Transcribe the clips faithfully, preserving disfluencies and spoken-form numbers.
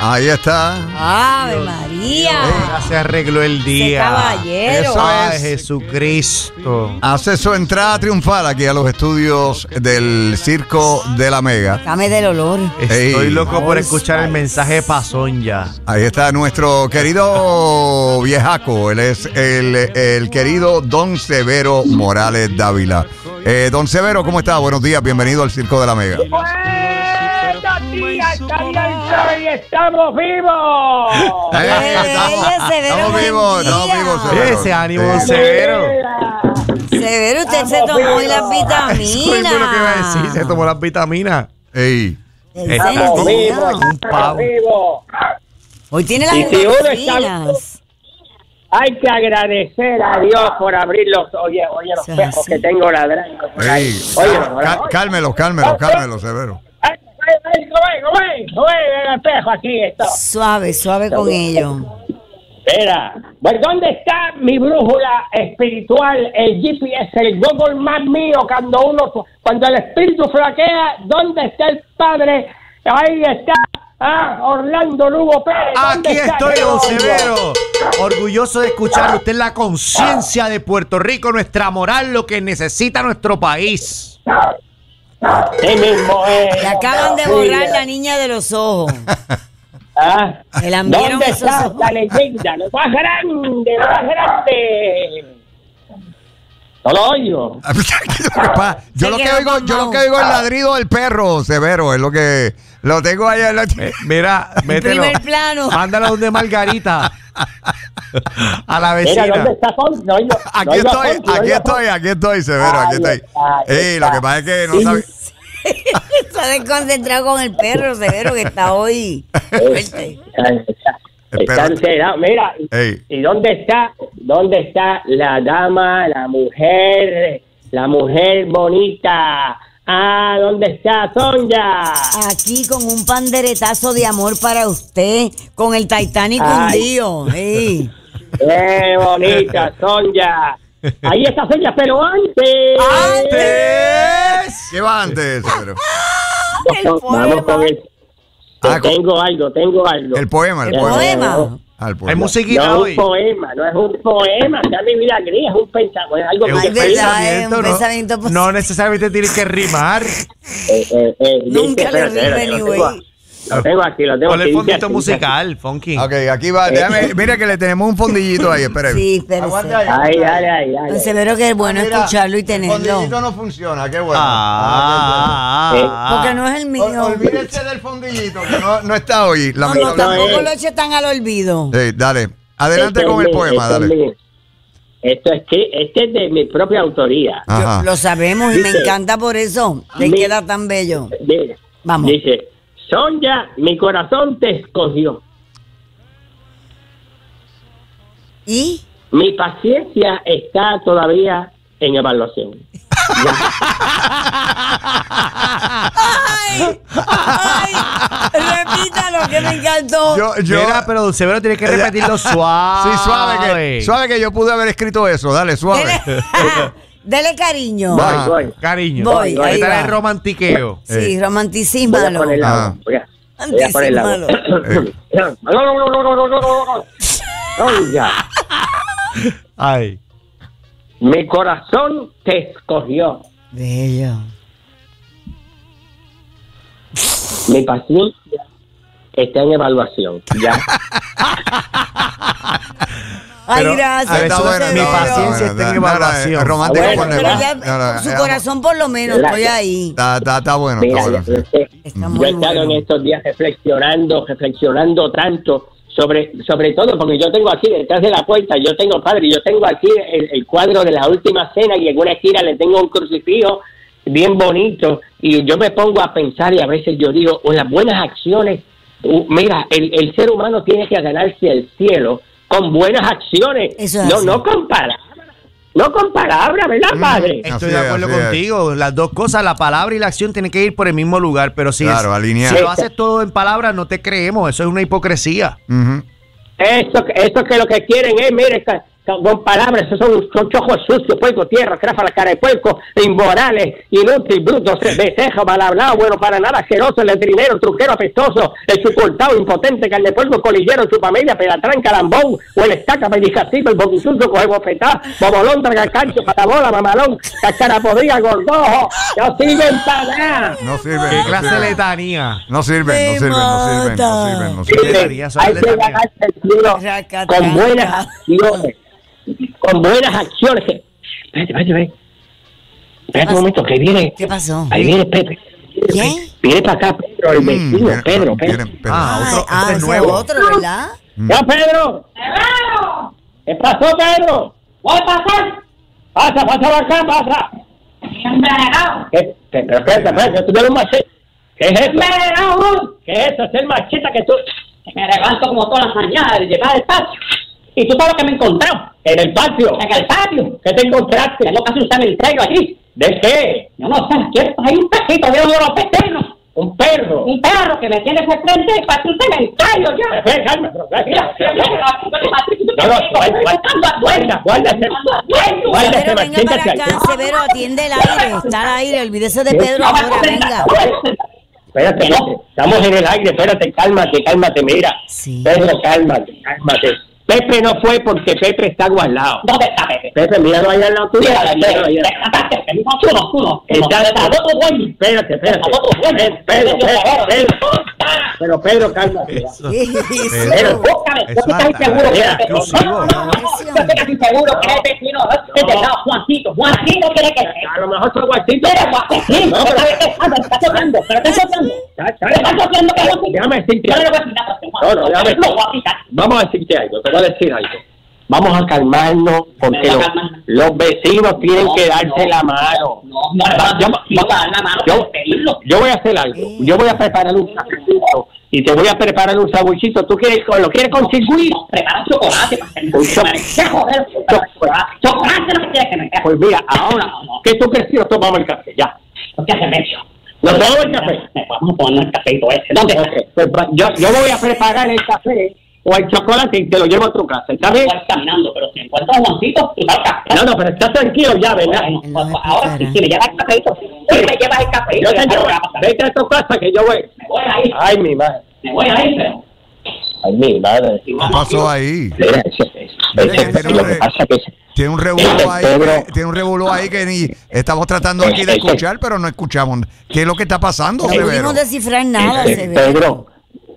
Ahí está. ¡Ave María! Ya se arregló el día. Ese caballero. Eso Ay, es. Jesucristo. Hace su entrada triunfal aquí a los estudios del Circo de la Mega. Dame del olor. Estoy Ey. loco por Ay, escuchar el ay. mensaje de Pasón ya. Ahí está nuestro querido viejaco. Él es el, el querido Don Severo Morales Dávila. Eh, Don Severo, ¿cómo está? Buenos días, bienvenido al Circo de la Mega. Buenos días, y estamos vivos. Eh, estamos, Ella, Severo, estamos vivos, buen estamos día. vivos, Severo. Ese ánimo Sí. severo. Severo, usted se tomó hoy las vitaminas. Eso es lo que iba a decir, se tomó las vitaminas. Ey. ¿En Estamos serio? vivos, Un estamos pavo. vivos. Hoy tiene las Y si uno está- endorfinas. Hay que agradecer a Dios por abrir los, oye, oye, los Sí, espejos sí. que tengo ladrando. por ahí. Ey. Oye, Cá- oye. Cálmelo, cálmelo, cálmelo, Severo. Ay, ay, ay, come, come, come el espejo aquí está. Suave, suave con ello. Mira, pues ¿dónde está mi brújula espiritual, el G P S, el Google Maps mío, cuando uno, cuando el espíritu flaquea? ¿Dónde está el Padre? Ahí está, ah, Orlando Lugo Pérez. ¿Dónde Aquí está? estoy, don Dios? Severo. Orgulloso de escuchar usted la conciencia de Puerto Rico, nuestra moral, lo que necesita nuestro país. Sí mismo es. Le acaban de borrar la niña de los ojos. ¿Ah? Se la enviaron ¿Dónde esos está ojos. la leyenda? Lo más grande, lo más grande. No lo oigo. Yo Se lo que quedó oigo, yo lo mamado. que oigo es el ladrido del perro, Severo, es lo que lo tengo allá en la... Eh, Mira, mételo. primer plano. Mándalo donde Margarita. A la Mira, ¿dónde vecina. está Fonsi? No oigo, no Aquí oigo a estoy, Fonsi, no aquí oigo a estoy, Fonsi. aquí estoy, Severo, aquí Ahí estoy. está, ahí Ey, lo está. que pasa es que no Sí. sabe... Está desconcentrado con el perro, Severo, que está hoy fuerte. Está, El está perro- enterado. Mira, Ey. ¿y dónde está? ¿Dónde está la dama, la mujer, la mujer bonita? Ah, ¿dónde está Sonja? Aquí con un panderetazo de amor para usted, con el Titanic Ay. hundido. Ey. ¡Qué bonita, Sonja! Ahí está Sonja, pero antes. ¡Antes! ¿Qué va antes, Severo? El Vamos poema. con el. Ah, con- tengo algo, tengo algo. El poema, el El poema. poema. Ah, el Hay poema. musiquita No es hoy. un poema, no es un poema, ya mi vida gris, es un pensamiento, es algo Es que un Ay, se verdad, piensa. es un pensamiento, pensamiento no, positivo. no necesariamente tiene que rimar. Eh, eh, eh, Nunca dice, le espérate, rima espérate, anyway. Lo tengo, lo tengo aquí, lo tengo Ponle aquí. el dice fondito así, musical, funky. Ok, aquí va, déjame, mira que le tenemos un fondillito ahí, espérate. Sí, espérese. Aguanta ahí. Ay, ay, ay, ay. Don Severo, que es bueno Mira, escucharlo y El tenerlo. fondillito no funciona, qué bueno. Ah, Eh, ah, Porque ah. no es el Ol- mío. Olvídese del fondillito, que no, no está hoy. No, no, lamentable- tampoco No, eh. lo eche tan al olvido. Sí, dale. Adelante Este con es el mi- poema, este es dale. mi- Esto es que este es de mi propia autoría. Ajá. Lo sabemos y me Dice- encanta por eso. Le Mi- queda tan bello. Dice, Vamos. Dice, Sonja, mi corazón te escogió. ¿Y? Mi paciencia está todavía en evaluación. ¡Ay! ¡Ay! Repítalo, que me encantó. Yo, yo, Mira, pero don Severo tiene que repetirlo suave. sí, suave que, suave que yo pude haber escrito eso. Dale, suave. Dele, dele cariño. Voy, Ah. voy. Cariño. Voy, ahí ahí está va. el romantiqueo. Sí, Voy a romanticísmalo. poner la Ah. voz. Voy a, voy a poner la voz. Sonja, Ay. mi corazón te escogió. Bello. Mi paciencia está en evaluación. Ya. Ay, Pero- gracias. pero Está eso- bueno, mi está bueno, paciencia está está en bueno. evaluación. No, no, es romántico Ah, bueno, por Pero demás. ya, No, no, su eh, corazón por lo menos, Gracias. estoy ahí. Está, está, está bueno, Mira, está bueno. yo, sé- Está yo muy he estado bueno. en estos días reflexionando, reflexionando tanto sobre, sobre todo porque yo tengo aquí detrás de la puerta, yo tengo, padre, yo tengo aquí el, el cuadro de la última cena y en una esquina le tengo un crucifijo bien bonito y yo me pongo a pensar y a veces yo digo, o las buenas acciones, uh, mira, el, el ser humano tiene que ganarse el cielo con buenas acciones, Eso es no, así. no con palabras, no con palabras, ¿verdad, padre? Así Estoy de es, acuerdo así es. contigo. Las dos cosas, la palabra y la acción, tienen que ir por el mismo lugar. Pero si, Claro, es- alinear. si lo haces todo en palabras, no te creemos. Eso es una hipocresía. Ujú. Eso, eso que lo que quieren es, mire, ca- con, con palabras, esos son, son chojos sucios, puerco, tierra, crafa la cara de puerco, inmorales, inútil, bruto, betejo, mal hablado, bueno para nada, asqueroso, letrinero, truquero, apestoso, el sucultado, impotente, carne de puerco, colillero, chupamella, pelatranca, lambón, o el estaca, pellizcacito, el boquisuso, coge bofetá, bobolón, tragacancho, patabola, mamalón, cascara podrida, gordojo, no sirven para nada. No sirve. ¿Qué no clase sirve. de letanía? No sirven, no Me sirven, no sirven, no mata. sirven, no Sí, sirven. letanía, eso es Hay que letanía. ganarse el cielo Racataca. con buenas acciones, con buenas acciones. Que... Espérate, espérate, espérate. Espérate un momento, que viene. ¿Qué pasó? Ahí viene Pepe. ¿Quién? Viene para acá, Pedro, el Mm, vecino, viene- Pedro, Pedro. viene Pedro. Ah, Ay, otro, ah, este es ese nuevo. otro, ¿verdad? ¡Ya, Pedro! ¿Qué pasó, Pedro? ¿Qué pasa? Pasa, pasa para acá, pasa. ¿Qué? ¿Qué? Pero espérate, espérate, tú tienes un machete. ¿Qué es eso? ¿Qué es eso? Es el machete que tú... Me levanto como todas las mañanas de llegar al patio. ¿Y tú sabes lo que me he encontrado? En el patio. En el patio. ¿Qué te encontraste? Tengo casi un cementerio allí. ¿De qué? Yo no sé, aquí hay un pejito de uno de los vecinos. Un perro. Un perro que me tiene que prender para un cementerio ya. Espera, calma, pero Mira, mira, mira, No, no, guarda, guarda, guarda ese- guarda ese Severo, venga machete para que acá, Severo, atiende el aire, está al aire, olvídese de Pedro ahora, venga. Espérate, espérate, estamos en el aire, espérate, cálmate, cálmate, mira. Sí. Pedro, cálmate, cálmate. Pepe no fue porque Pepe está guardado. ¿Dónde está Pepe? Pepe, míralo allá al lado tuyo. Mira, Míralo allá. tú no, tú no. Está- está- Espérate, espérate. Pedro, Pedro, Pedro, Pedro. Pero Pedro, cálmate. Eso. ¿Qué es Pero, eso? Búscame, yo Eso estoy es seguro que mira, es Pepe. exclusivo. No, no, no, yo estoy casi seguro que es vecino. Es de lado, Juancito. Juancito tiene que ser. A lo mejor soy guachito. Mira, Juancito, No, pero- ¿sabes qué? Ah, me está tocando, pero te está tocando. Ya, Te ya, está tocando que Juancito. Déjame decirte Yo no le algo. voy a decir nada, Juan. No, no, déjame- Lo voy a quitar. Vamos a decirte algo, te voy a decir algo. Vamos a calmarnos porque Me va a los, calmar. los vecinos tienen No, que darse no, la mano. No, no, hermano, yo me voy a dar la mano Yo- para pedirlo. Yo voy a hacer algo. Yo voy a preparar un sabuchito y te voy a preparar un sabuchito. ¿Tú quieres, lo quieres con circuito? No, prepara un chocolate para hacer Un cho- ¡Qué joder! Chocolate. Chocolate es lo que tienes que meter. Pues mira, ahora, ¿qué tú crees si nos tomamos el café? Ya. ¿Por qué haces mención? ¿Nos tomamos el café? Vamos a poner el cafecito ese. ¿Dónde está? Ok, pues va- yo, yo voy a preparar el café o el chocolate y te lo llevo a tu casa. ¿Está bien? Voy caminando, pero si encuentras a Juancito, tú sabes que... No, no, pero estás tranquilo ya, ¿verdad? Bueno, Él no me pues, ahora explicará. si me llevas el cafecito, tú me llevas el cafecito. Yo te ya llevo. sabes lo que va a pasar. Vete a tu casa que yo voy. Me voy a ir, Ay, mi madre. me voy a ir, pero... Ay, mi madre. ¿Qué pasó ahí? Mira, ese- ese- Mira, ese- tiene lo un que re- pasa que... Tiene un revolú ahí, Pedro. que- tiene un revolú ahí que ni estamos tratando aquí de escuchar, pero no escuchamos. ¿Qué es lo que está pasando, No Severo? pudimos descifrar nada, Ese Severo. Pedro,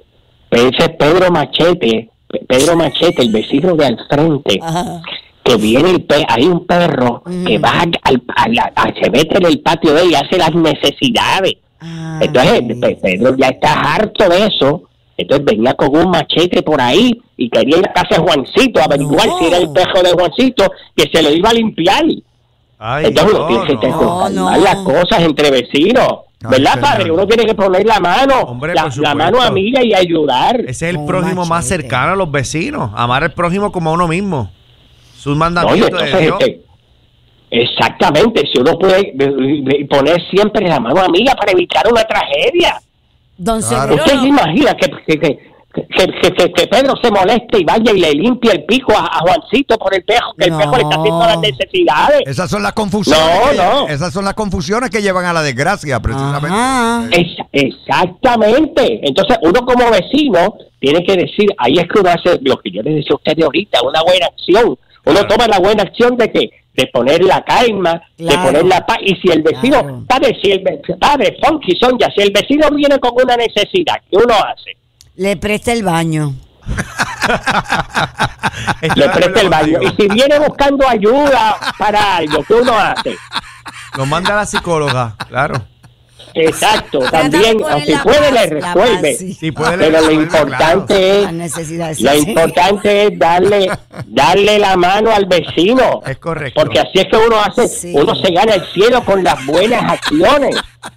ese es Pedro Machete, Pe- Pedro Machete, el vecino de al frente, Ajá. que viene el pe hay un perro que va al, al- a- a- se mete en el patio de él y hace las necesidades. Ah, Entonces, sí. Pe- Pedro ya está harto de eso. Entonces venía con un machete por ahí y quería ir a casa de Juancito a averiguar No. si era el pejo de Juancito que se lo iba a limpiar. Ay, Entonces uno no, tiene que no. calmar No, no. las cosas entre vecinos. Ay, ¿Verdad, señor. padre? Uno tiene que poner la mano, Hombre, la, por la supuesto. mano amiga y ayudar. Ese es el Un prójimo más machete. cercano a los vecinos. Amar al prójimo como a uno mismo. Es un Oye, mandamiento de entonces, Dios. este, exactamente, si uno puede eh, eh, poner siempre la mano amiga para evitar una tragedia. Don Claro. Severo, ¿Usted no- se imagina que, que, que, que, que- que- que Pedro se moleste y vaya y le limpie el pico a, a Juancito por el pejo, que No. el pejo le está haciendo las necesidades? Esas son las confusiones. No, que, no. Esas son las confusiones que llevan a la desgracia, precisamente. Ajá. Es- exactamente. Entonces, uno como vecino tiene que decir, ahí es que uno hace lo que yo les decía a ustedes ahorita, una buena acción. Uno Claro. toma la buena acción de que de poner la calma, de Claro. poner la paz. Y si el vecino, Claro. padre, si el ve- padre, Funky Sonja, si el vecino viene con una necesidad, ¿qué uno hace? Le presta el baño. Estoy Le de presta el acuerdo baño. Y contigo. si viene buscando ayuda para algo, ¿qué uno hace? Lo manda a la psicóloga, claro. Exacto, Trata de también, poner aunque la puede, paz, le la resuelve. paz, sí. Sí, puede le Pero lo resuelve, importante claro. Las es, necesidades. lo sí. importante es darle, darle la mano al vecino. Es correcto. Porque así es que uno hace, Sí. uno se gana el cielo con las buenas acciones.